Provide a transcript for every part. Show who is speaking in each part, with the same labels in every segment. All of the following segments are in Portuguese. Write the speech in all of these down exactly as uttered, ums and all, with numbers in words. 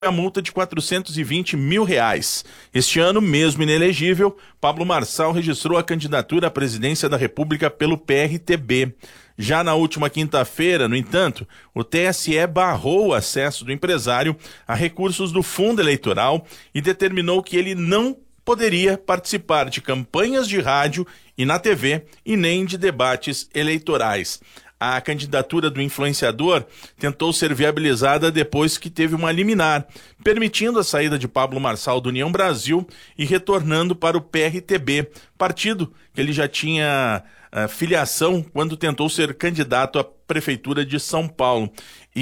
Speaker 1: a multa de quatrocentos e vinte mil reais. Este ano, mesmo inelegível, Pablo Marçal registrou a candidatura à presidência da República pelo P R T B. Já na última quinta-feira, no entanto, o T S E barrou o acesso do empresário a recursos do fundo eleitoral e determinou que ele não poderia participar de campanhas de rádio e na T V e nem de debates eleitorais. A candidatura do influenciador tentou ser viabilizada depois que teve uma liminar, permitindo a saída de Pablo Marçal do União Brasil e retornando para o P R T B, partido que ele já tinha uh, filiação quando tentou ser candidato à Prefeitura de São Paulo.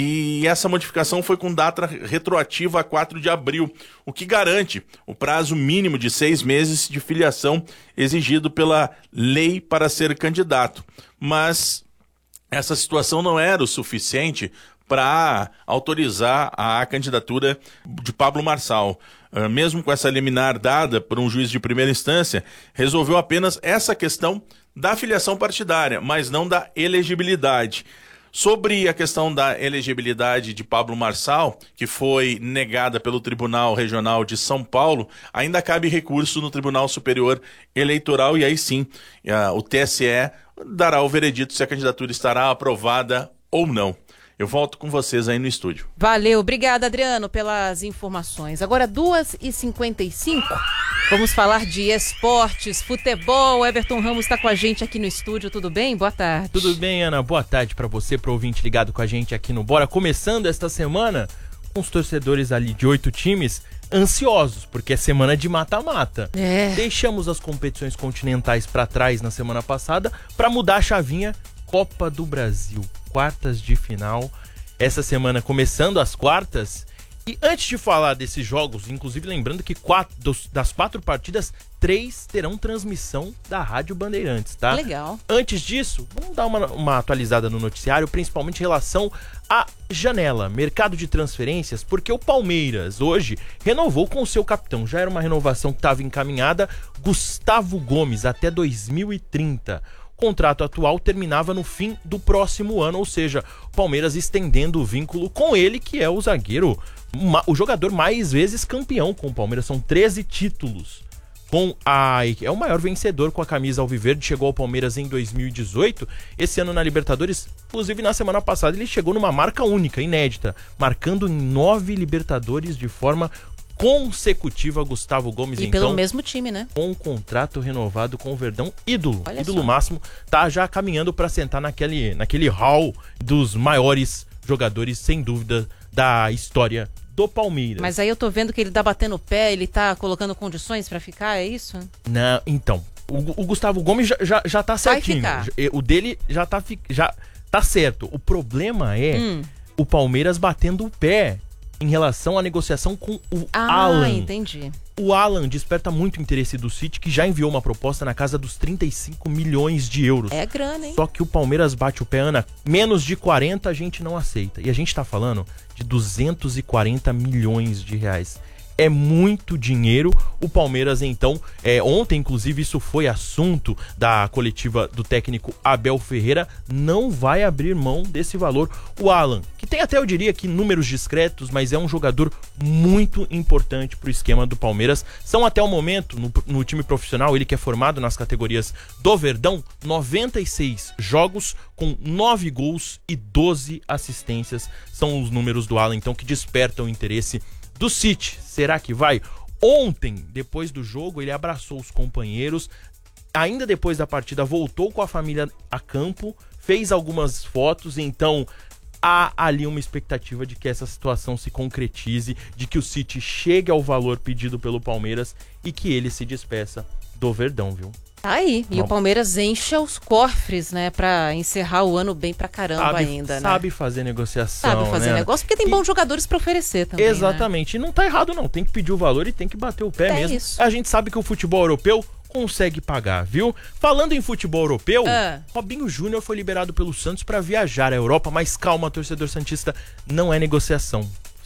Speaker 1: E essa modificação foi com data retroativa a quatro de abril, o que garante o prazo mínimo de seis meses de filiação exigido pela lei para ser candidato. Mas essa situação não era o suficiente para autorizar a candidatura de Pablo Marçal. Uh, mesmo com essa liminar dada por um juiz de primeira instância, resolveu apenas essa questão da filiação partidária, mas não da elegibilidade. Sobre a questão da elegibilidade de Pablo Marçal, que foi negada pelo Tribunal Regional de São Paulo, ainda cabe recurso no Tribunal Superior Eleitoral e aí sim uh, o T S E dará o veredito se a candidatura estará aprovada ou não. Eu volto com vocês aí no estúdio.
Speaker 2: Valeu, obrigada, Adriano, pelas informações. Agora, duas e cinquenta e cinco, vamos falar de esportes, futebol. Everton Ramos está com a gente aqui no estúdio, tudo bem? Boa tarde.
Speaker 3: Tudo bem, Ana? Boa tarde para você, para o ouvinte ligado com a gente aqui no Bora. Começando esta semana com os torcedores ali de oito times ansiosos, porque é semana de mata-mata.
Speaker 2: É.
Speaker 3: Deixamos as competições continentais para trás na semana passada para mudar a chavinha. Copa do Brasil, quartas de final. Essa semana começando as quartas. E antes de falar desses jogos, inclusive lembrando que quatro, dos, das quatro partidas, três terão transmissão da Rádio Bandeirantes, tá?
Speaker 2: Legal.
Speaker 3: Antes disso, vamos dar uma, uma atualizada no noticiário, principalmente em relação à janela, mercado de transferências, porque o Palmeiras hoje renovou com o seu capitão. Já era uma renovação que estava encaminhada, Gustavo Gomes, até dois mil e trinta. O contrato atual terminava no fim do próximo ano, ou seja, o Palmeiras estendendo o vínculo com ele, que é o zagueiro, o jogador mais vezes campeão com o Palmeiras, são treze títulos. Com a, é o maior vencedor com a camisa alviverde, chegou ao Palmeiras em dois mil e dezoito, esse ano na Libertadores, inclusive na semana passada ele chegou numa marca única, inédita, marcando nove Libertadores de forma consecutiva. Gustavo Gomes,
Speaker 2: e
Speaker 3: então,
Speaker 2: pelo mesmo time, né?
Speaker 3: Com um contrato renovado com o Verdão, ídolo,
Speaker 2: Olha
Speaker 3: ídolo
Speaker 2: só.
Speaker 3: máximo, tá já caminhando para sentar naquele, naquele hall dos maiores jogadores, sem dúvida, da história do Palmeiras.
Speaker 2: Mas aí eu tô vendo que ele tá batendo o pé, ele tá colocando condições pra ficar, é isso?
Speaker 3: Não, então, o, o Gustavo Gomes já, já, já tá certinho.
Speaker 2: Vai ficar.
Speaker 3: O dele já tá, já tá certo. O problema é
Speaker 2: Hum.
Speaker 3: o Palmeiras batendo o pé em relação à negociação com o
Speaker 2: Ah,
Speaker 3: Alan.
Speaker 2: entendi.
Speaker 3: O Alan desperta muito interesse do City, que já enviou uma proposta na casa dos trinta e cinco milhões de euros.
Speaker 2: É grana, hein?
Speaker 3: Só que o Palmeiras bate o pé, Ana, menos de quarenta a gente não aceita. E a gente tá falando de duzentos e quarenta milhões de reais. É muito dinheiro. O Palmeiras, então, é, ontem, inclusive, isso foi assunto da coletiva do técnico Abel Ferreira, não vai abrir mão desse valor. O Alan, que tem até, eu diria que números discretos, mas é um jogador muito importante para o esquema do Palmeiras. São até o momento, no, no time profissional, ele que é formado nas categorias do Verdão, noventa e seis jogos com nove gols e doze assistências. São os números do Alan, então, que despertam o interesse do City. Será que vai? Ontem, depois do jogo, ele abraçou os companheiros, ainda depois da partida voltou com a família a campo, fez algumas fotos, então há ali uma expectativa de que essa situação se concretize, de que o City chegue ao valor pedido pelo Palmeiras e que ele se despeça do Verdão, viu?
Speaker 2: Tá aí. E
Speaker 3: Bom.
Speaker 2: o Palmeiras encha os cofres, né? Pra encerrar o ano bem pra caramba
Speaker 3: Sabe,
Speaker 2: ainda, né?
Speaker 3: sabe fazer negociação,
Speaker 2: Sabe fazer
Speaker 3: né?
Speaker 2: negócio, porque tem
Speaker 3: E-
Speaker 2: bons jogadores pra oferecer também,
Speaker 3: Exatamente. E não tá errado não, tem que pedir o valor e tem que bater o pé
Speaker 2: É
Speaker 3: mesmo.
Speaker 2: isso.
Speaker 3: A gente sabe que o futebol europeu consegue pagar, viu? Falando em futebol europeu,
Speaker 2: Ah.
Speaker 3: Robinho Júnior foi liberado pelo Santos para viajar à Europa, mas calma, torcedor santista, não é negociação.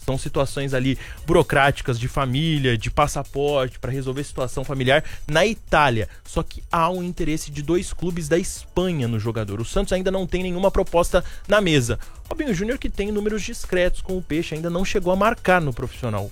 Speaker 3: São situações ali burocráticas de família, de passaporte, para resolver situação familiar na Itália. Só que há um interesse de dois clubes da Espanha no jogador. O Santos ainda não tem nenhuma proposta na mesa. Robinho Júnior, que tem números discretos com o Peixe, ainda não chegou a marcar no profissional.